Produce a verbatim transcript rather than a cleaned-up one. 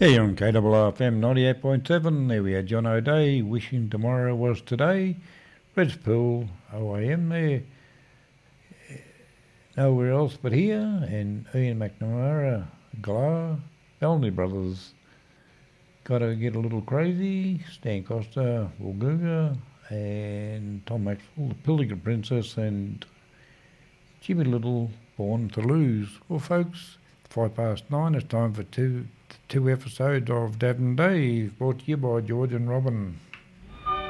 Yeah, you're on K R R F M ninety-eight point seven. There we are, John O'Day, wishing tomorrow was today. Red's Pool, O A M there. Nowhere else but here. And Ian McNamara, Glar, Bellamy Brothers, Gotta Get a Little Crazy, Stan Costa, Woolgooga, and Tom Maxwell, the Pilliga Princess, and Jimmy Little, Born to Lose. Well, folks, five past nine, it's time for two two episodes of Dad and Dave, brought to you by George and Robin.